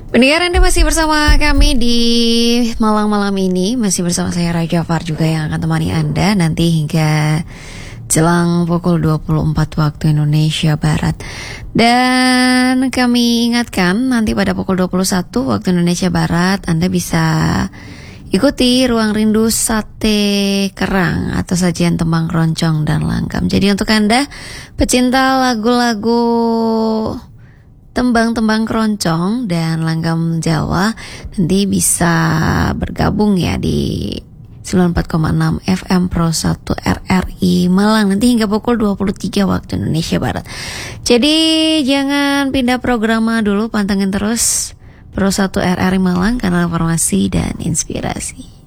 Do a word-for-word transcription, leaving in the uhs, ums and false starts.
Pendengar, Anda masih bersama kami di malam-malam ini. Masih bersama saya Raja Far juga yang akan temani Anda nanti hingga jelang pukul dua puluh empat waktu Indonesia Barat. Dan kami ingatkan nanti pada pukul dua puluh satu waktu Indonesia Barat Anda bisa ikuti Ruang Rindu Sate Kerang atau sajian tembang keroncong dan langgam. Jadi untuk Anda pecinta lagu-lagu tembang-tembang keroncong dan langgam Jawa nanti bisa bergabung ya di sembilan puluh empat koma enam F M Pro satu R R I Malang nanti hingga pukul dua puluh tiga waktu Indonesia Barat. Jadi jangan pindah programa dulu, pantengin terus Pro satu R R I Malang, kanal informasi dan inspirasi.